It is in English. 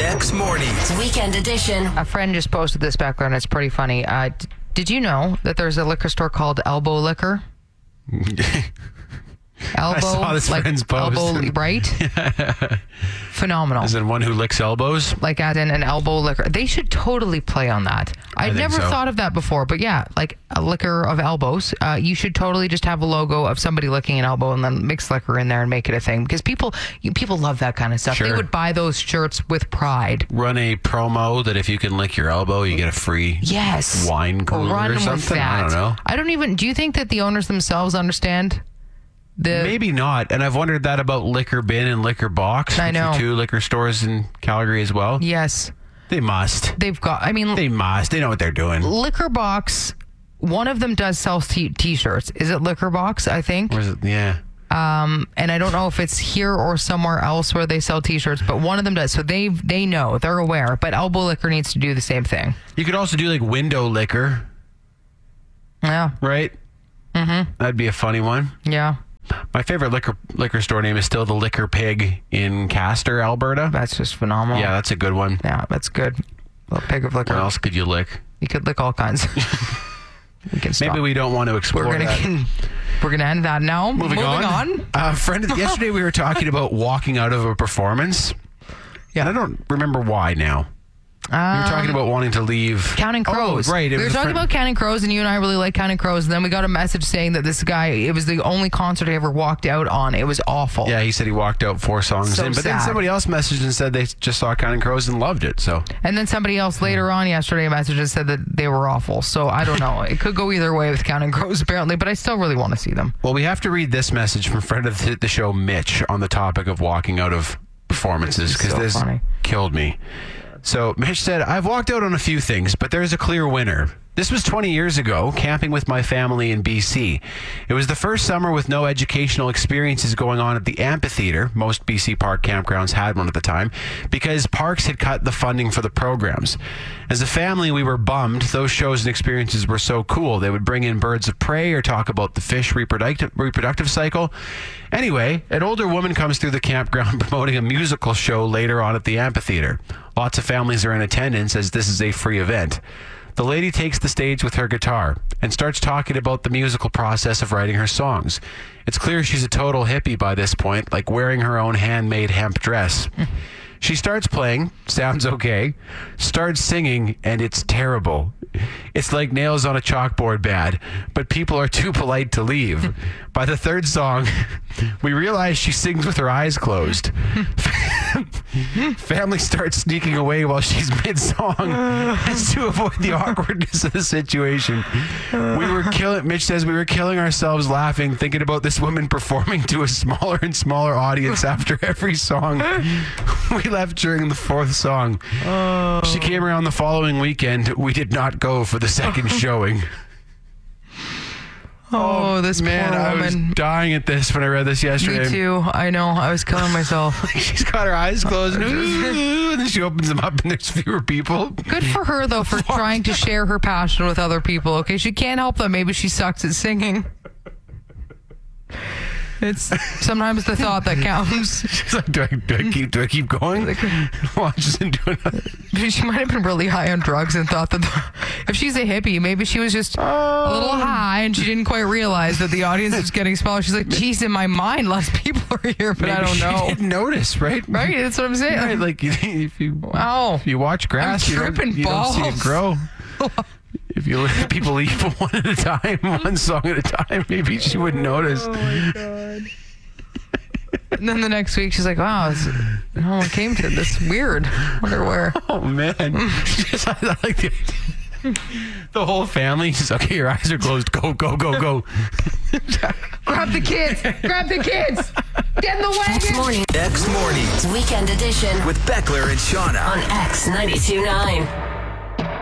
X Mornings. Weekend edition. A friend just posted this back there, and it's pretty funny. Did you know that there's a liquor store called Elbow Liquor? Elbow, I saw this friend's post. Elbow, right? Phenomenal. Is it one who licks elbows? Like as in an elbow liquor. They should totally play on that. I'd think never so. thought of that before, but yeah, like a liquor of elbows. You should totally just have a logo of somebody licking an elbow and then mix liquor in there and make it a thing, because people love that kind of stuff. Sure. They would buy those shirts with pride. Run a promo that if you can lick your elbow, you get a free wine cooler Run or something. with that. I don't know. Do you think that the owners themselves understand? Maybe not. And I've wondered that about Liquor Bin and Liquor Box. I know. Two liquor stores in Calgary as well. Yes. They must. They've got, They must. They know what they're doing. Liquor Box, one of them does sell t-shirts. Is it Liquor Box, I think? Or is it? Yeah. And I don't know if it's here or somewhere else where they sell t-shirts, but one of them does. So they know. They're aware. But Elbow Liquor needs to do the same thing. You could also do like window liquor, Yeah. right? Mm-hmm. That'd be a funny one. Yeah. My favorite liquor store name is still the Liquor Pig in Castor, Alberta. That's just phenomenal. Yeah, that's a good one. Yeah, that's good. Little pig of liquor. What else could you lick? You could lick all kinds. We can stop. Maybe we don't want to explore We're gonna end that now. Moving on. Yesterday we were talking about walking out of a performance. Yeah. And I don't remember why now. We were talking about wanting to leave. Counting Crows. Oh, right. We were talking about Counting Crows, and you and I really like Counting Crows. And then we got a message saying that this guy, it was the only concert he ever walked out on. It was awful. Yeah, he said he walked out 4 songs So in. But then sad. somebody else messaged and said they just saw Counting Crows and loved it. So. And then somebody else later on yesterday messaged and said that they were awful. So I don't know. It could go either way with Counting Crows, apparently, but I still really want to see them. Well, we have to read this message from friend of the show, Mitch, on the topic of walking out of performances, because so this funny. killed me. So Mitch said, I've walked out on a few things, but there's a clear winner. This was 20 years ago, camping with my family in BC. It was the first summer with no educational experiences going on at the amphitheater. Most BC park campgrounds had one at the time, because parks had cut the funding for the programs. As a family, we were bummed. Those shows and experiences were so cool. They would bring in birds of prey or talk about the fish reproductive cycle. Anyway, an older woman comes through the campground promoting a musical show later on at the amphitheater. Lots of families are in attendance as this is a free event. The lady takes the stage with her guitar and starts talking about the musical process of writing her songs. It's clear she's a total hippie by this point, like wearing her own handmade hemp dress. She starts playing, sounds okay, starts singing, and it's terrible. It's like nails on a chalkboard bad, but people are too polite to leave. By the third song, we realize she sings with her eyes closed. Family starts sneaking away while she's mid-song as to avoid the awkwardness of the situation. Mitch says we were killing ourselves laughing, thinking about this woman performing to a smaller and smaller audience after every song. We left during the 4th song. She came around the following weekend. We did not go for the second showing. Oh, this Man, poor I was woman. dying at this when I read this yesterday. Me too. I know. I was killing myself. She's got her eyes closed, and then she opens them up, and there's fewer people. Good for her, though, for trying to share her passion with other people. Okay, she can't help that. Maybe she sucks at singing. It's sometimes the thought that counts. She's like, do I keep going? Well, just do another. She might have been really high on drugs and thought that if she's a hippie, maybe she was just a little high and she didn't quite realiase that the audience is getting smaller. She's like, geez, in my mind, less people are here, but I don't know. She didn't notice, right? Right? That's what I'm saying. Right, like if you watch grass, I'm you tripping don't see it balls. grow. If you let people leave one at a time, one song at a time, maybe she wouldn't notice. Oh my God. And then the next week, she's like, wow, no one came to this. Weird. Wonder where. Oh, man. I like the whole family. She's okay, your eyes are closed. Go, go, go, go. Grab the kids. Grab the kids. Get in the wagon. X Mornings. Weekend edition With Beckler and Shauna. on X 92.9.